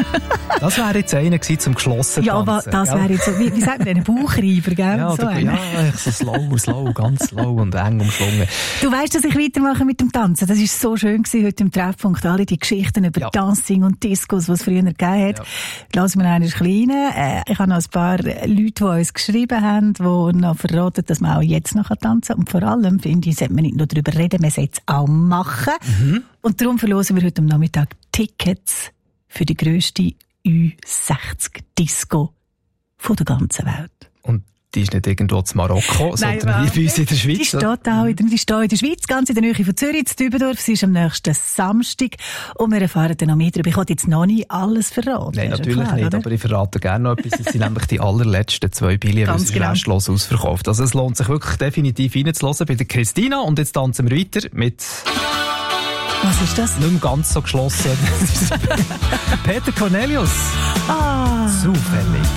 Das wäre jetzt einer gewesen zum geschlossen Ja, aber tanzen, das gell? wäre jetzt so, wie sagt man, ein Bauchreiber, gell? Ja, so so slow, ganz slow und eng umschlungen. Du weißt, dass ich weitermache mit dem Tanzen. Das war so schön gewesen, heute im Treffpunkt. Alle die Geschichten über Dancing und Discos, was es früher gegeben hat. Lassen wir einen kleinen. Ich habe noch ein paar Leute, die uns geschrieben haben, die noch verraten, dass man auch jetzt noch tanzen kann. Und vor allem, finde ich, sollte man nicht nur darüber reden, man sollte es auch machen. Und darum verlosen wir heute am Nachmittag Tickets für die grösste Ü60-Disco von der ganzen Welt. Und die ist nicht irgendwo in Marokko, sondern hier bei uns in der Schweiz. Die steht auch die steht in der Schweiz, ganz in der Nähe von Zürich, in Dübendorf. Sie ist am nächsten Samstag. Und wir erfahren dann noch mehr darüber. Ich wollte jetzt noch nicht alles verraten. Nein, natürlich klar, nicht, oder? Aber ich verrate gerne noch etwas. Es sind nämlich die allerletzten 2 Billionen, weil es ist restlos ausverkauft. Also es lohnt sich wirklich definitiv reinzuhören bei der Christina. Und jetzt tanzen wir weiter mit... Was ist das? Nicht mehr ganz so geschlossen. Peter Cornelius. Zufällig.